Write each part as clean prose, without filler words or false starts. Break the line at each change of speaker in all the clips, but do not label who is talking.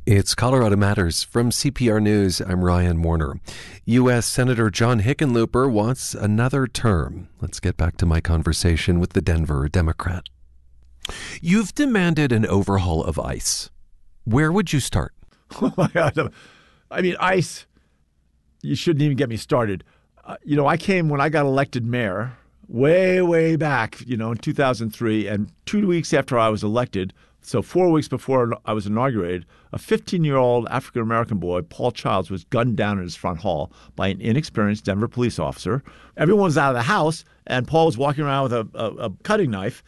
It's Colorado Matters from CPR News. I'm Ryan Warner. U.S. Senator John Hickenlooper wants another term. Let's get back to my conversation with the Denver Democrat. You've demanded an overhaul of ICE. Where would you start?
Oh, my God. I mean, ICE, you shouldn't even get me started. I came when I got elected mayor way back, in 2003. And 2 weeks after I was elected, so 4 weeks before I was inaugurated, a 15-year-old African-American boy, Paul Childs, was gunned down in his front hall by an inexperienced Denver police officer. Everyone was out of the house, and Paul was walking around with a cutting knife,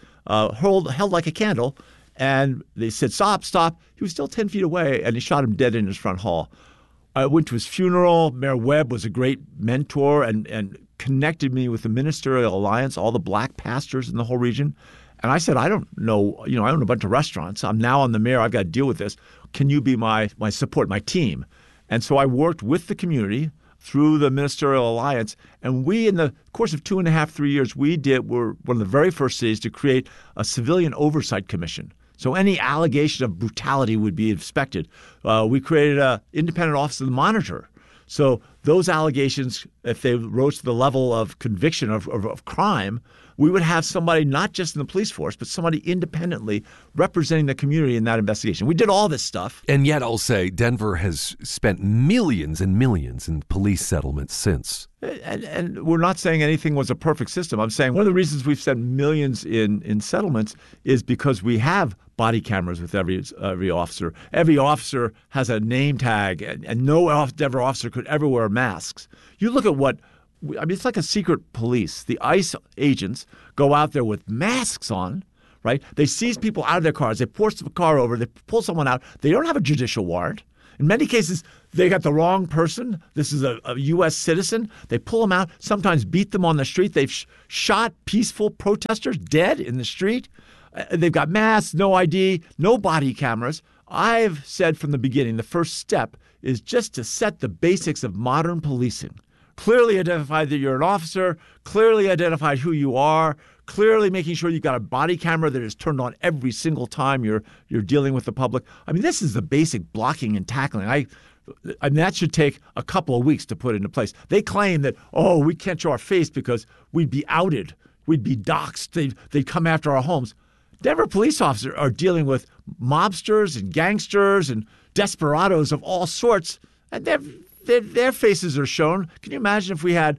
held like a candle, and they said, stop. He was still 10 feet away, and he shot him dead in his front hall. I went to his funeral. Mayor Webb was a great mentor and connected me with the Ministerial Alliance, all the black pastors in the whole region. And I said, I don't know, I own a bunch of restaurants. I'm now on the mayor. I've got to deal with this. Can you be my support, my team? And so I worked with the community through the Ministerial Alliance. And we, in the course of 2.5, 3 years, we're one of the very first cities to create a civilian oversight commission. So any allegation of brutality would be inspected. We created an independent office of the monitor. So those allegations, if they rose to the level of conviction of crime, we would have somebody not just in the police force, but somebody independently representing the community in that investigation. We did all this stuff.
And yet I'll say Denver has spent millions and millions in police settlements since.
And we're not saying anything was a perfect system. I'm saying one of the reasons we've spent millions in settlements is because we have body cameras with every officer. Every officer has a name tag, and no Denver officer could ever wear masks. You look at it's like a secret police. The ICE agents go out there with masks on, right? They seize people out of their cars. They force the car over. They pull someone out. They don't have a judicial warrant. In many cases, they got the wrong person. This is a U.S. citizen. They pull them out, sometimes beat them on the street. They've shot peaceful protesters dead in the street. They've got masks, no ID, no body cameras. I've said from the beginning, the first step is just to set the basics of modern policing. Clearly identify that you're an officer, clearly identify who you are, clearly making sure you've got a body camera that is turned on every single time you're dealing with the public. I mean, this is the basic blocking and tackling. I mean, that should take a couple of weeks to put into place. They claim that, we can't show our face because we'd be outed. We'd be doxxed. They'd come after our homes. Denver police officers are dealing with mobsters and gangsters and desperados of all sorts, and their faces are shown. Can you imagine if we had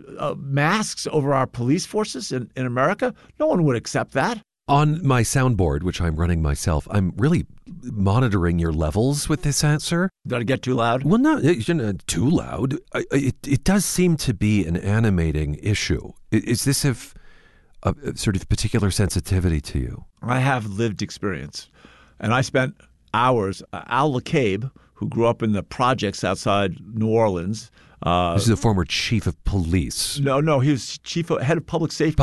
masks over our police forces in America? No one would accept that.
On my soundboard, which I'm running myself, I'm really monitoring your levels with this answer.
Did I get too loud?
Well, no, too loud. It does seem to be an animating issue. Is this a sort of particular sensitivity to you?
I have lived experience. And I spent hours. Al LeCabe, who grew up in the projects outside New Orleans.
This is a former chief of police.
No, he was head of public safety.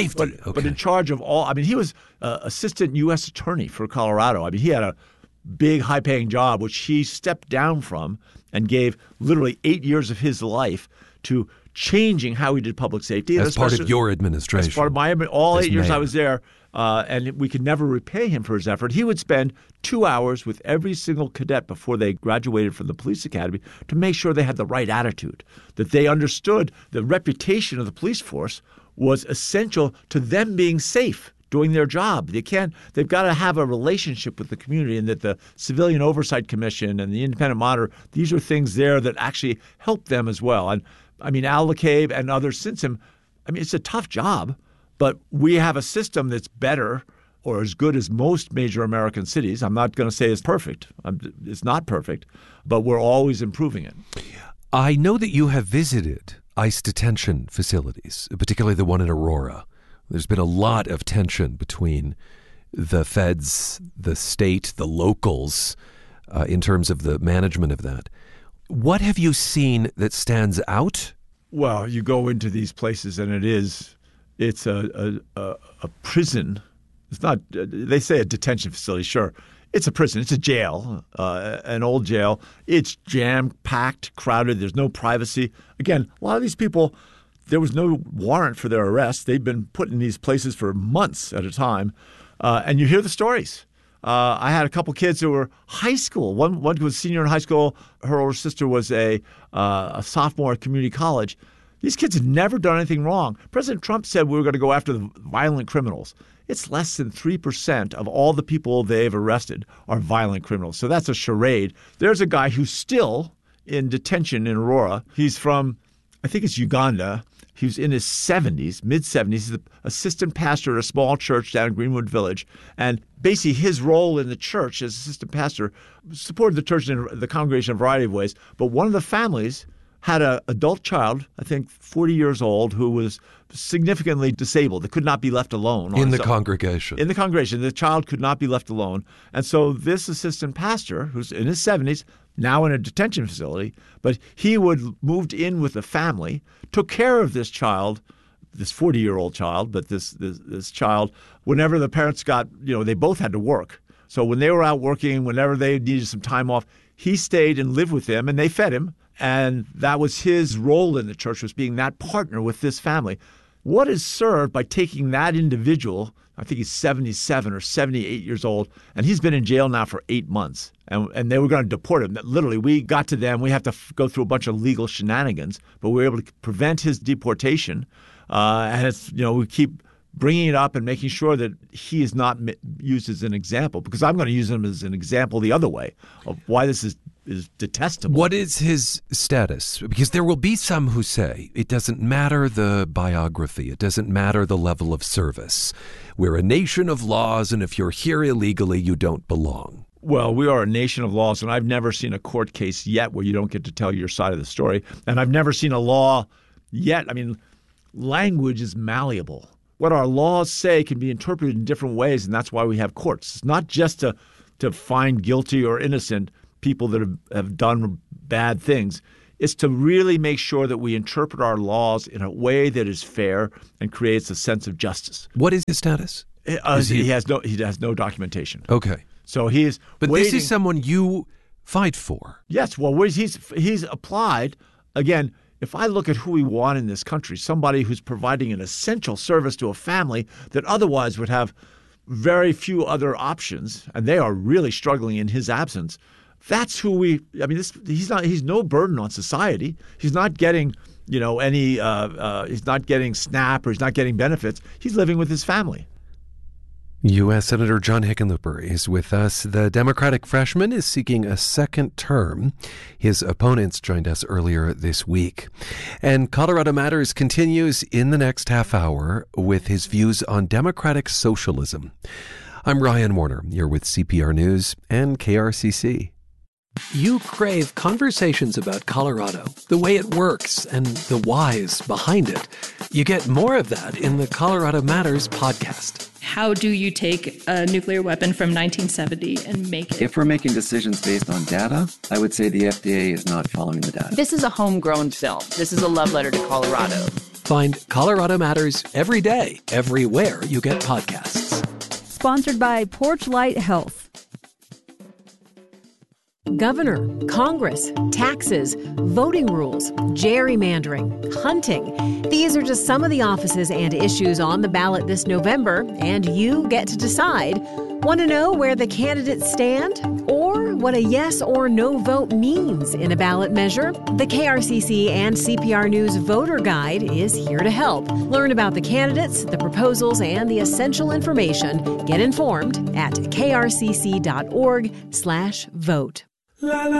But in charge of all. I mean, he was assistant U.S. attorney for Colorado. I mean, he had a big, high-paying job, which he stepped down from and gave literally 8 years of his life to changing how we did public safety.
As part of your administration.
As part of my all 8 years I was there. And we could never repay him for his effort. He would spend 2 hours with every single cadet before they graduated from the police academy to make sure they had the right attitude, that they understood the reputation of the police force was essential to them being safe doing their job. They've got to have a relationship with the community, and that the Civilian Oversight Commission and the Independent Monitor, these are things there that actually help them as well. And I mean, Al LeCabe and others since him, I mean, it's a tough job. But we have a system that's better or as good as most major American cities. I'm not going to say it's perfect. It's not perfect, but we're always improving it.
I know that you have visited ICE detention facilities, particularly the one in Aurora. There's been a lot of tension between the feds, the state, the locals, in terms of the management of that. What have you seen that stands out?
Well, you go into these places and it's a prison. It's not, they say a detention facility, sure. It's a prison. It's a jail, an old jail. It's jam-packed, crowded. There's no privacy. Again, a lot of these people, there was no warrant for their arrest. They've been put in these places for months at a time. And you hear the stories. I had a couple kids who were high school. One was a senior in high school. Her older sister was a sophomore at community college. These kids had never done anything wrong. President Trump said we were going to go after the violent criminals. It's less than 3% of all the people they've arrested are violent criminals. So that's a charade. There's a guy who's still in detention in Aurora. He's from, I think it's Uganda. He was in his 70s, mid-70s. He's the assistant pastor at a small church down in Greenwood Village. And basically his role in the church as assistant pastor supported the church and the congregation in a variety of ways. But one of the families had an adult child, I think 40 years old, who was significantly disabled. That could not be left alone.
In the congregation.
In the congregation. The child could not be left alone. And so this assistant pastor, who's in his 70s, now in a detention facility, but he moved in with the family, took care of this child, this 40-year-old child, but this child, whenever the parents got, they both had to work. So when they were out working, whenever they needed some time off, he stayed and lived with them, and they fed him. And that was his role in the church, was being that partner with this family. What is served by taking that individual, I think he's 77 or 78 years old, and he's been in jail now for 8 months. And they were going to deport him. Literally, we got to them. We have to go through a bunch of legal shenanigans, but we were able to prevent his deportation. And it's, we keep bringing it up and making sure that he is not used as an example, because I'm going to use him as an example the other way of why this is detestable.
What is his status? Because there will be some who say it doesn't matter the biography. It doesn't matter the level of service. We're a nation of laws, and if you're here illegally, you don't belong.
Well, we are a nation of laws, and I've never seen a court case yet where you don't get to tell your side of the story. And I've never seen a law yet. I mean, language is malleable. What our laws say can be interpreted in different ways, and that's why we have courts. It's not just to find guilty or innocent people that have done bad things. It's to really make sure that we interpret our laws in a way that is fair and creates a sense of justice.
What is his status?
He has no documentation.
Okay.
So he's
But
waiting.
this is someone you fight for.
Yes. Well, he's applied. Again, if I look at who we want in this country, somebody who's providing an essential service to a family that otherwise would have very few other options, and they are really struggling in his absence. That's who he's no burden on society. He's not getting, he's not getting SNAP, or he's not getting benefits. He's living with his family.
U.S. Senator John Hickenlooper is with us. The Democratic freshman is seeking a second term. His opponents joined us earlier this week. And Colorado Matters continues in the next half hour with his views on democratic socialism. I'm Ryan Warner. You're with CPR News and KRCC. You crave conversations about Colorado, the way it works, and the whys behind it. You get more of that in the Colorado Matters podcast.
How do you take a nuclear weapon from 1970 and make it?
If we're making decisions based on data, I would say the FDA is not following the data.
This is a homegrown film. This is a love letter to Colorado.
Find Colorado Matters every day, everywhere you get podcasts.
Sponsored by Porchlight Health. Governor, Congress, taxes, voting rules, gerrymandering, hunting. These are just some of the offices and issues on the ballot this November, and you get to decide. Want to know where the candidates stand? Or what a yes or no vote means in a ballot measure? The KRCC and CPR News Voter Guide is here to help. Learn about the candidates, the proposals, and the essential information. Get informed at krcc.org/vote.